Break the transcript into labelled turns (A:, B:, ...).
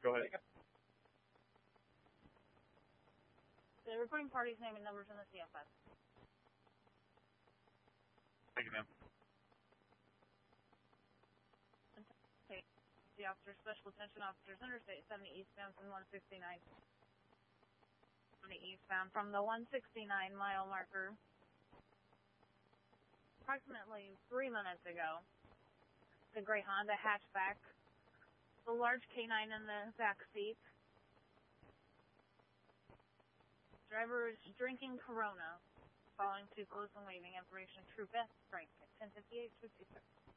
A: Go ahead.
B: The reporting party's name and numbers in the CFS.
A: Thank you, ma'am.
B: The officer, special attention officers, Interstate 70 eastbound from 169. 70 eastbound from the 169 mile marker. Approximately 3 minutes ago, the gray Honda hatchback, the large canine in the back seat. Driver is drinking Corona, following too close and waving information. True Best Frank at 10:58:56.